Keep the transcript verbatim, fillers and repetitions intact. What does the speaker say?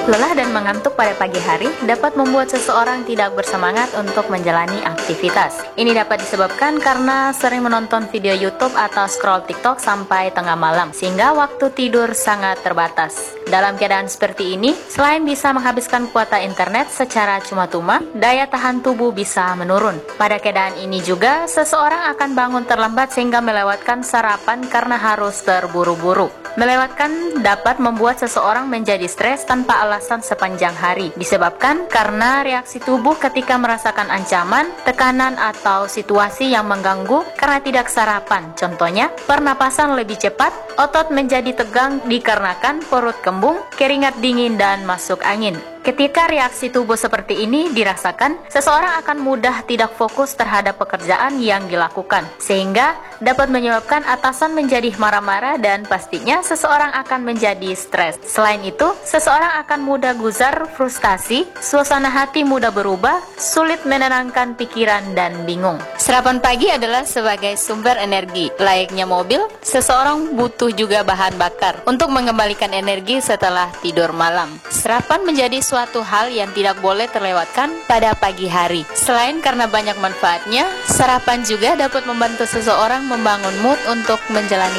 Lelah dan mengantuk pada pagi hari dapat membuat seseorang tidak bersemangat untuk menjalani aktivitas. Ini dapat disebabkan karena sering menonton video YouTube atau scroll TikTok sampai tengah malam, sehingga waktu tidur sangat terbatas. Dalam keadaan seperti ini, selain bisa menghabiskan kuota internet secara cuma-cuma, daya tahan tubuh bisa menurun. Pada keadaan ini juga, seseorang akan bangun terlambat sehingga melewatkan sarapan karena harus terburu-buru. Melewatkan dapat membuat seseorang menjadi stres tanpa alasan sepanjang hari, disebabkan karena reaksi tubuh ketika merasakan ancaman, tekanan, atau situasi yang mengganggu karena tidak sarapan. Contohnya, pernapasan lebih cepat, otot menjadi tegang dikarenakan perut kembung, keringat dingin, dan masuk angin. Ketika reaksi tubuh seperti ini dirasakan, seseorang akan mudah tidak fokus terhadap pekerjaan yang dilakukan, sehingga dapat menyebabkan atasan menjadi marah-marah dan pastinya seseorang akan menjadi stres. Selain itu, seseorang akan mudah gusar, frustasi, suasana hati mudah berubah, sulit menenangkan pikiran, dan bingung. Sarapan pagi adalah sebagai sumber energi. Layaknya mobil, seseorang butuh juga bahan bakar untuk mengembalikan energi setelah tidur malam. Sarapan menjadi suatu hal yang tidak boleh terlewatkan pada pagi hari. Selain karena banyak manfaatnya, sarapan juga dapat membantu seseorang membangun mood untuk menjalani